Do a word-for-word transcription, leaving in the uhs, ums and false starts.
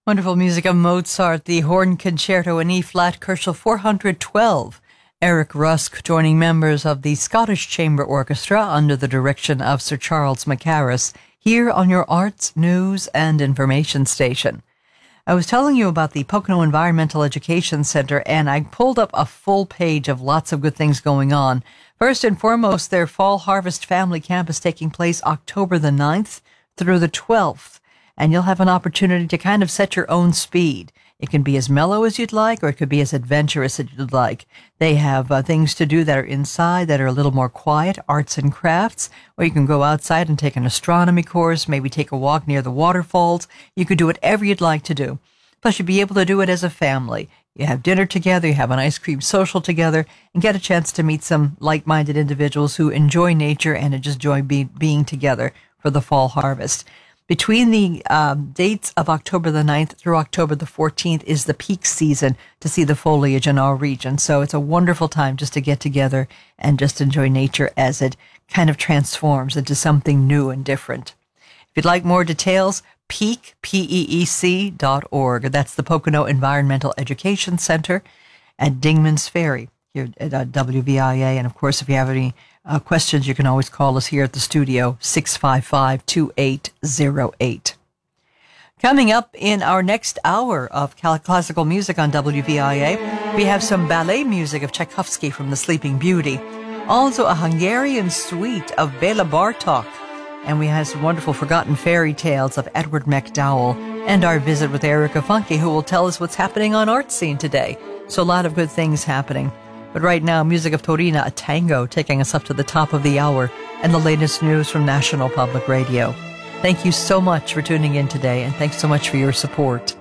Wonderful music of Mozart, the Horn Concerto in E-flat, Kerschel four hundred twelve. Eric Rusk joining members of the Scottish Chamber Orchestra under the direction of Sir Charles Maccarus here on your Arts, News and Information Station. I was telling you about the Pocono Environmental Education Center, and I pulled up a full page of lots of good things going on. First and foremost, their Fall Harvest Family Camp is taking place October the ninth through the twelfth, and you'll have an opportunity to kind of set your own speed. It can be as mellow as you'd like, or it could be as adventurous as you'd like. They have uh, things to do that are inside that are a little more quiet, arts and crafts, or you can go outside and take an astronomy course, maybe take a walk near the waterfalls. You could do whatever you'd like to do. Plus, you'd be able to do it as a family. You have dinner together, you have an ice cream social together, and get a chance to meet some like-minded individuals who enjoy nature and just enjoy be- being together for the fall harvest. Between the um, dates of October the ninth through October the fourteenth is the peak season to see the foliage in our region. So it's a wonderful time just to get together and just enjoy nature as it kind of transforms into something new and different. If you'd like more details, peak, P E E C dot org. That's the Pocono Environmental Education Center at Dingman's Ferry here at uh, W V I A. And of course, if you have any Uh, questions, you can always call us here at the studio, six five five, two eight zero eight. Coming up in our next hour of classical music on W V I A, we have some ballet music of Tchaikovsky from The Sleeping Beauty, also a Hungarian suite of Béla Bartók, and we have some wonderful forgotten fairy tales of Edward MacDowell, and our visit with Erica Funke, who will tell us what's happening on Art Scene today. So a lot of good things happening. But right now, music of Torina, a tango, taking us up to the top of the hour, and the latest news from National Public Radio. Thank you so much for tuning in today, and thanks so much for your support.